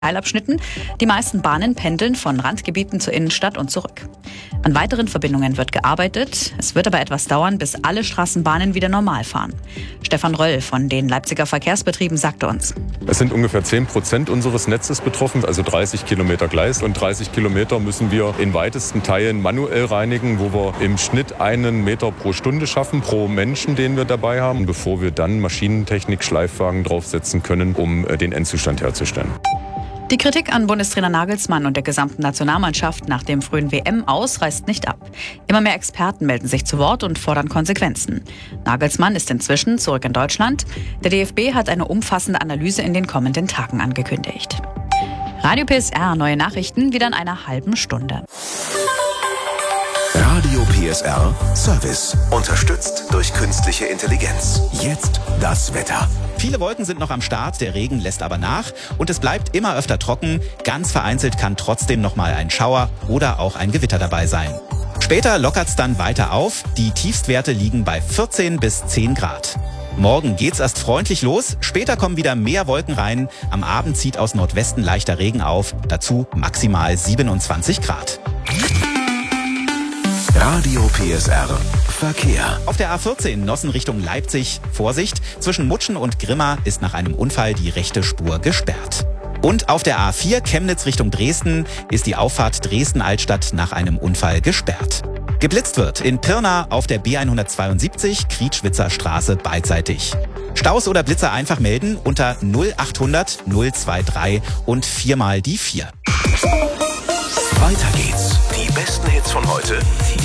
Teilabschnitten. Die meisten Bahnen pendeln von Randgebieten zur Innenstadt und zurück. An weiteren Verbindungen wird gearbeitet. Es wird aber etwas dauern, bis alle Straßenbahnen wieder normal fahren. Stefan Röll von den Leipziger Verkehrsbetrieben sagte uns: Es sind ungefähr 10% unseres Netzes betroffen, also 30 Kilometer Gleis. Und 30 Kilometer müssen wir in weitesten Teilen manuell reinigen, wo wir im Schnitt 1 Meter pro Stunde schaffen, pro Menschen, den wir dabei haben, bevor wir dann Maschinentechnik-Schleifwagen draufsetzen können, um den Endzustand herzustellen. Die Kritik an Bundestrainer Nagelsmann und der gesamten Nationalmannschaft nach dem frühen WM-Aus reißt nicht ab. Immer mehr Experten melden sich zu Wort und fordern Konsequenzen. Nagelsmann ist inzwischen zurück in Deutschland. Der DFB hat eine umfassende Analyse in den kommenden Tagen angekündigt. Radio PSR, neue Nachrichten wieder in einer halben Stunde. Radio PSR Service. Unterstützt durch künstliche Intelligenz. Jetzt das Wetter. Viele Wolken sind noch am Start, der Regen lässt aber nach und es bleibt immer öfter trocken. Ganz vereinzelt kann trotzdem noch mal ein Schauer oder auch ein Gewitter dabei sein. Später lockert's dann weiter auf. Die Tiefstwerte liegen bei 14 bis 10 Grad. Morgen geht's erst freundlich los, später kommen wieder mehr Wolken rein. Am Abend zieht aus Nordwesten leichter Regen auf, dazu maximal 27 Grad. Radio PSR Verkehr. Auf der A14 Nossen Richtung Leipzig, Vorsicht, zwischen Mutschen und Grimma ist nach einem Unfall die rechte Spur gesperrt. Und auf der A4 Chemnitz Richtung Dresden ist die Auffahrt Dresden-Altstadt nach einem Unfall gesperrt. Geblitzt wird in Pirna auf der B172 Krietschwitzer Straße beidseitig. Staus oder Blitzer einfach melden unter 0800 023 und 4 mal die 4. Weiter geht's. Die besten Hits von heute.